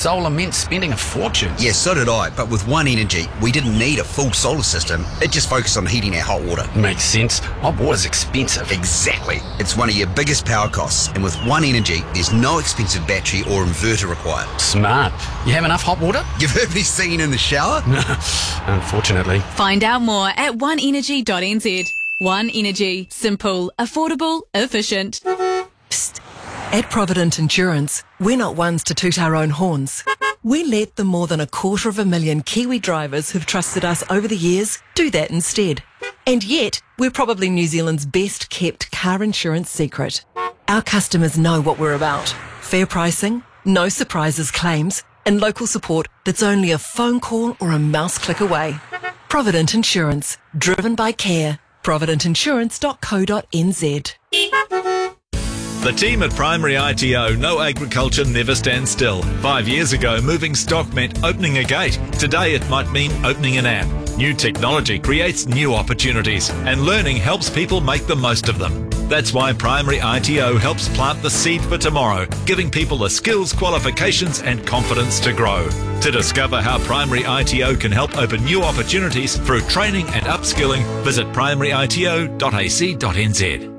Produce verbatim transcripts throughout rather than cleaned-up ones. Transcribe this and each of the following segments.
solar meant spending a fortune. Yeah, so did I, but with One Energy, we didn't need a full solar system. It just focused on heating our hot water. Makes sense. Hot water's expensive. Exactly. It's one of your biggest power costs, and with One Energy, there's no expensive battery or inverter required. Smart. You have enough hot water? You've heard me singing in the shower? Unfortunately. Find out more at one energy dot n z. One Energy. Simple, affordable, efficient. Psst. At Provident Insurance, we're not ones to toot our own horns. We let the more than a quarter of a million Kiwi drivers who've trusted us over the years do that instead. And yet, we're probably New Zealand's best kept car insurance secret. Our customers know what we're about. Fair pricing, no surprises claims, and local support that's only a phone call or a mouse click away. Provident Insurance, driven by care. provident insurance dot co dot n z. The team at Primary I T O know agriculture never stands still. Five years ago, moving stock meant opening a gate. Today, it might mean opening an app. New technology creates new opportunities, and learning helps people make the most of them. That's why Primary I T O helps plant the seed for tomorrow, giving people the skills, qualifications, and confidence to grow. To discover how Primary I T O can help open new opportunities through training and upskilling, visit primary I T O dot a c dot n z.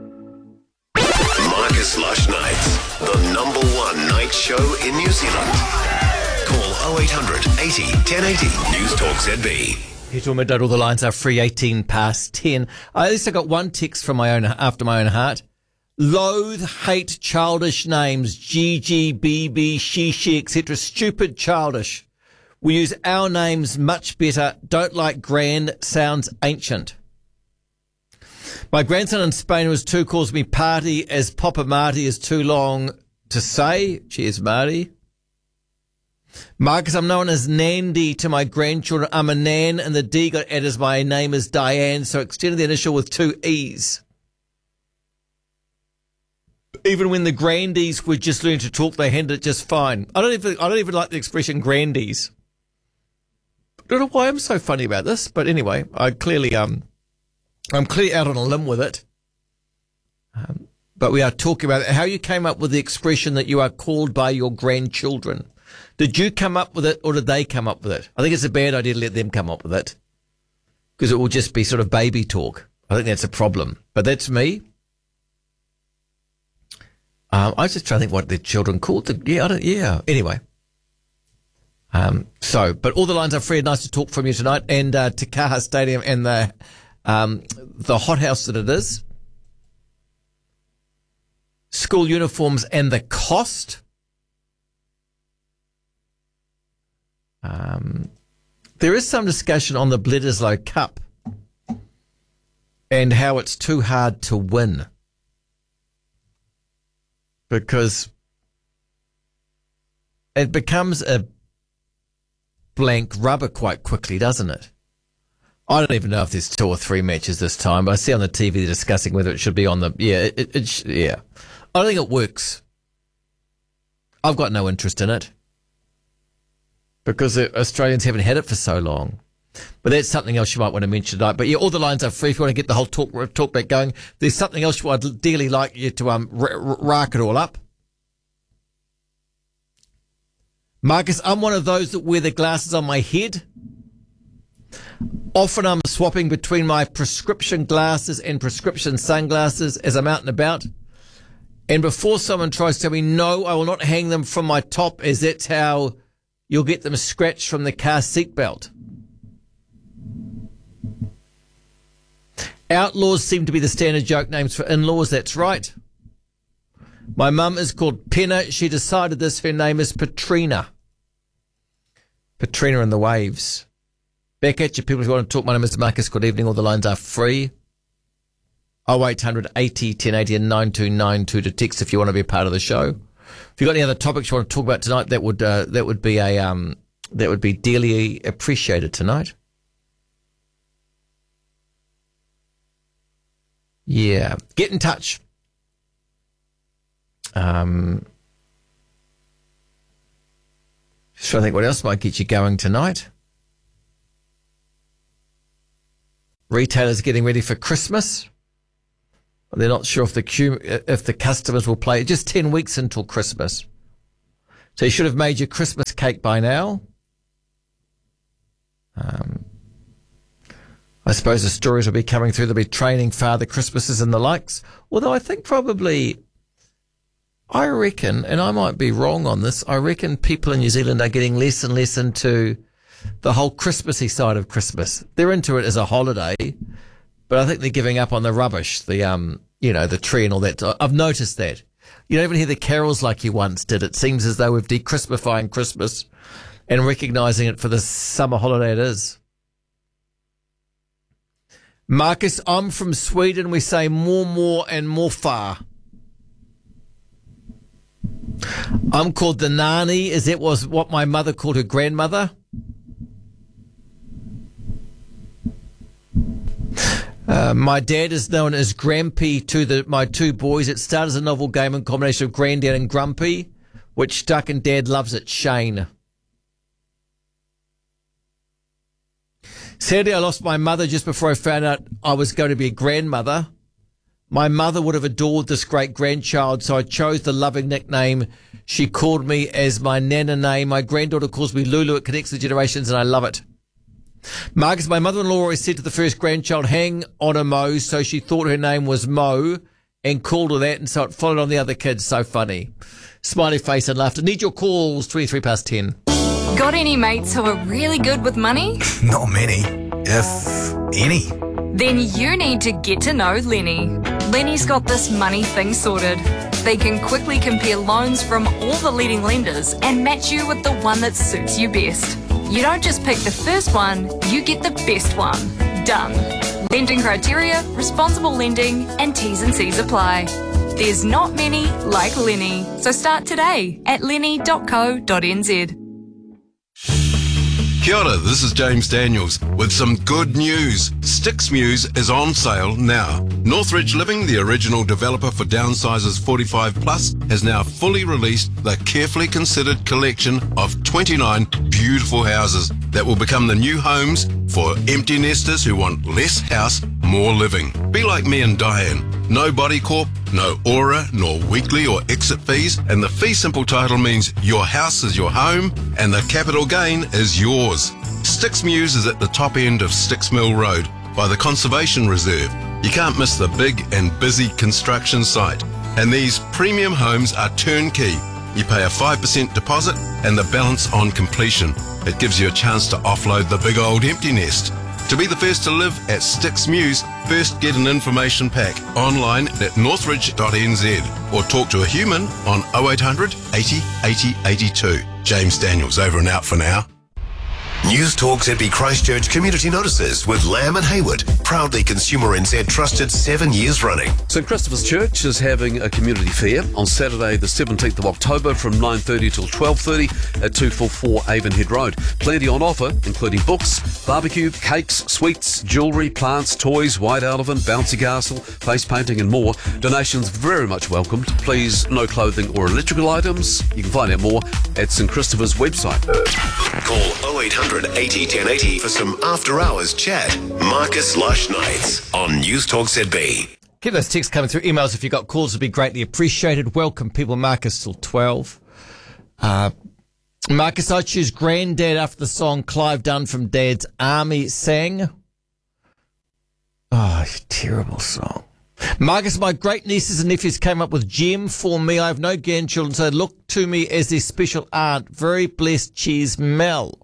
Marcus Lush Nights, the number one night show in New Zealand. Call oh eight hundred eighty ten eighty. News Talk Z B. Here's all midnight, all the lines are free, eighteen past ten. I at least I got one text from my own, after my own heart. Loathe, hate childish names, Gigi, B B, she, she, et cetera. Stupid, childish. We use our names much better. Don't like grand, sounds ancient. My grandson in Spain, who was two, calls me Party, as Papa Marty is too long to say. Cheers, Marty. Marcus, I'm known as Nandy to my grandchildren. I'm a Nan, and the D got added as my name is Diane, so extended the initial with two E's. Even when the grandies were just learning to talk, they handled it just fine. I don't even, I don't even like the expression grandies. I don't know why I'm so funny about this, but anyway, I clearly, um, I'm clearly out on a limb with it. Um, but we are talking about how you came up with the expression that you are called by your grandchildren. Did you come up with it, or did they come up with it? I think it's a bad idea to let them come up with it, because it will just be sort of baby talk. I think that's a problem. But that's me. Um, I was just trying to think what their children called them. Yeah, I don't, yeah. Anyway. Um, so, but all the lines are free. Nice to talk from you tonight. And uh, Te Kaha Stadium and the um, the hothouse that it is. School uniforms and the cost. Um, there is some discussion on the Bledisloe Cup and how it's too hard to win, because it becomes a blank rubber quite quickly, doesn't it? I don't even know if there's two or three matches this time, but I see on the T V they're discussing whether it should be on the, yeah, it, it, it sh- yeah. I don't think it works. I've got no interest in it, because the Australians haven't had it for so long. But that's something else you might want to mention tonight. But yeah, all the lines are free if you want to get the whole talk talk back going. There's something else I'd dearly like you to um r- r- rack it all up. Marcus, I'm one of those that wear the glasses on my head. Often I'm swapping between my prescription glasses and prescription sunglasses as I'm out and about. And before someone tries to tell me, no, I will not hang them from my top, as that's how you'll get them scratched from the car seatbelt. Outlaws seem to be the standard joke names for in-laws, that's right. My mum is called Penna. She decided this. Her name is Patrina. Patrina and the Waves. Back at you, people, if you want to talk. My name is Marcus. Good evening. All the lines are free. oh eight hundred eighty ten eighty and nine two nine two to text if you want to be a part of the show. If you've got any other topics you want to talk about tonight, that would uh, that would be a um that would be dearly appreciated tonight. Yeah, get in touch. Um, just trying to think what else might get you going tonight. Retailers getting ready for Christmas. They're not sure if the if the customers will play. Just ten weeks until Christmas. So you should have made your Christmas cake by now. Um, I suppose the stories will be coming through. They'll be training Father Christmases and the likes. Although I think probably, I reckon, and I might be wrong on this, I reckon people in New Zealand are getting less and less into the whole Christmassy side of Christmas. They're into it as a holiday, but I think they're giving up on the rubbish, the um, you know, the tree and all that. I've noticed that. You don't even hear the carols like you once did. It seems as though we're de-Christmifying Christmas and recognising it for the summer holiday it is. Marcus, I'm from Sweden. We say more, more and more far. I'm called the Nani. Is that was what my mother called her grandmother? Uh, my dad is known as Grampy to the, my two boys. It started as a novel game in combination of Granddad and Grumpy, which stuck and Dad loves it, Shane. Sadly, I lost my mother just before I found out I was going to be a grandmother. My mother would have adored this great-grandchild, so I chose the loving nickname she called me as my nana name. My granddaughter calls me Lulu. It connects the generations, and I love it. Marcus, my mother-in-law always said to the first grandchild, hang on a Mo, so she thought her name was Mo and called her that, and so it followed on the other kids. So funny. Smiley face and laughter. Need your calls, twenty-three past ten. Got any mates who are really good with money? Not many, if any. Then you need to get to know Lenny. Lenny's got this money thing sorted. They can quickly compare loans from all the leading lenders and match you with the one that suits you best. You don't just pick the first one, you get the best one. Done. Lending criteria, responsible lending, and T's and C's apply. There's not many like Lenny, so start today at lenny dot co dot n z. Kia ora, this is James Daniels with some good news. Sticks Muse is on sale now. Northridge Living, the original developer for downsizers forty-five plus, has now fully released the carefully considered collection of twenty-nine beautiful houses that will become the new homes for empty nesters who want less house, more living. Be like me and Diane. No body corp, no aura, nor weekly or exit fees, and the fee simple title means your house is your home and the capital gain is yours. Sticks Muse is at the top end of Sticks Mill Road by the Conservation Reserve. You can't miss the big and busy construction site. And these premium homes are turnkey. You pay a five percent deposit and the balance on completion. It gives you a chance to offload the big old empty nest. To be the first to live at Sticks Muse, first get an information pack online at northridge dot n z or talk to a human on oh eight hundred, eighty, eighty, eighty-two. James Daniels, over and out for now. News Talk Z B Christchurch Community Notices with Lamb and Hayward, proudly Consumer N Z trusted seven years running. St Christopher's Church is having a community fair on Saturday the seventeenth of October from nine thirty till twelve thirty at two forty-four Avonhead Road. Plenty on offer, including books, barbecue, cakes, sweets, jewellery, plants, toys, white elephant, bouncy castle, face painting and more. Donations very much welcomed. Please, no clothing or electrical items. You can find out more at St Christopher's website. Call oh eight hundred, eighty, ten eighty for some after-hours chat. Marcus Lush Nights on News Talk Z B. Keep those texts coming through. Emails if you've got calls would be greatly appreciated. Welcome, people. Marcus till twelve. Uh, Marcus, I choose Granddad after the song Clive Dunn from Dad's Army sang. Oh, terrible song. Marcus, my great nieces and nephews came up with Gem for me. I have no grandchildren, so look to me as their special aunt. Very blessed. Cheers, Mel.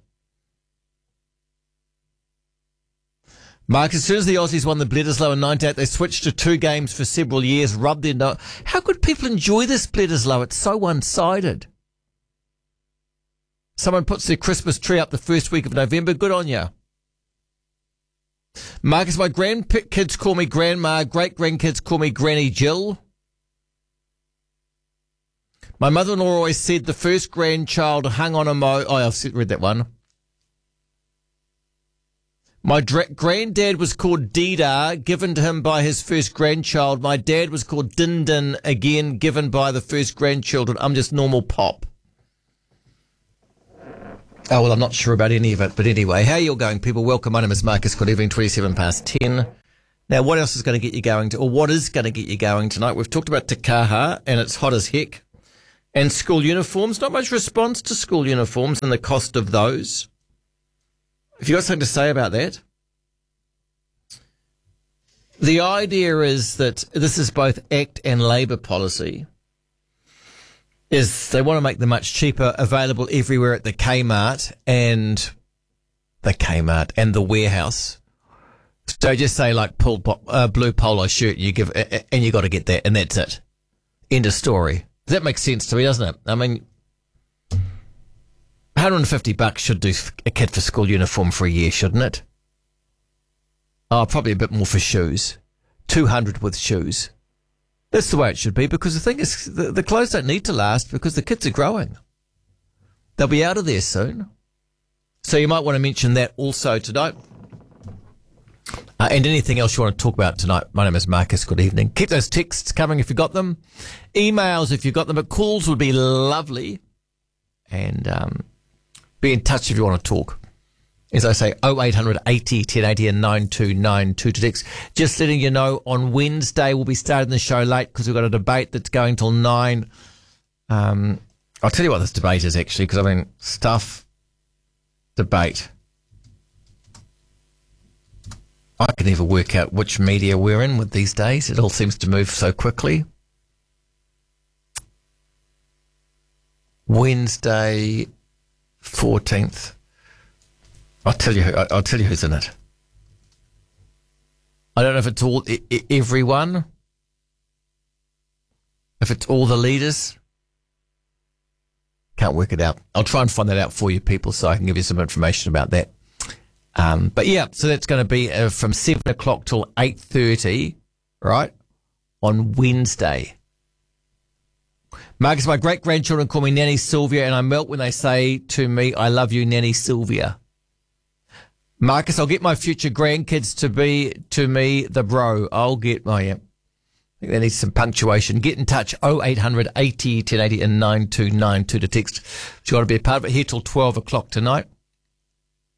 Mark, as soon as the Aussies won the Bledisloe in ninety-eight, they switched to two games for several years, rubbed their nose. How could people enjoy this Bledisloe? It's so one-sided. Someone puts their Christmas tree up the first week of November. Good on you. Marcus, my grandkids call me Grandma. Great-grandkids call me Granny Jill. My mother-in-law always said the first grandchild hung on a mo... Oh, I've read that one. My dra- granddad was called Deedar, given to him by his first grandchild. My dad was called Din Din, again given by the first grandchildren. I'm just normal Pop. Oh, well, I'm not sure about any of it, but anyway, how are you all going, people? Welcome. My name is Marcus. Good evening, twenty-seven past ten. Now, what else is going to get you going, to, or what is going to get you going tonight? We've talked about Te Kaha, and it's hot as heck. And school uniforms, not much response to school uniforms and the cost of those. Have you got something to say about that? The idea is that this is both ACT and Labor policy, is they want to make them much cheaper, available everywhere at the Kmart and the Kmart and the warehouse. So just say like pull, uh, blue polo shirt, you give, and you got to get that, and that's it. End of story. That makes sense to me, doesn't it? I mean, one hundred fifty bucks should do a kid for school uniform for a year, shouldn't it? Oh, probably a bit more for shoes. two hundred with shoes. That's the way it should be, because the thing is, the, the clothes don't need to last because the kids are growing. They'll be out of there soon. So you might want to mention that also tonight. Uh, and anything else you want to talk about tonight. My name is Marcus. Good evening. Keep those texts coming if you got them. Emails if you got them. But calls would be lovely. And um, be in touch if you want to talk. As I say, oh eight hundred eighty ten eighty and nine two nine two to text. Just letting you know, on Wednesday we'll be starting the show late because we've got a debate that's going till nine. Um, I'll tell you what this debate is actually, because I mean, stuff, debate. I can never work out which media we're in with these days. It all seems to move so quickly. Wednesday, fourteenth. I'll tell you. Who, I'll tell you who's in it. I don't know if it's all I, I, everyone. If it's all the leaders. Can't work it out. I'll try and find that out for you, people, so I can give you some information about that. Um, but yeah, so that's going to be uh, from seven o'clock till eight thirty, right, on Wednesday. Marcus, my great grandchildren call me Nanny Sylvia, and I melt when they say to me, "I love you, Nanny Sylvia." Marcus, I'll get my future grandkids to be, to me, the bro. I'll get my, yeah. I think they need some punctuation. Get in touch, oh eight hundred eighty ten eighty and nine two nine two to text. If you want to be a part of it, here till twelve o'clock tonight.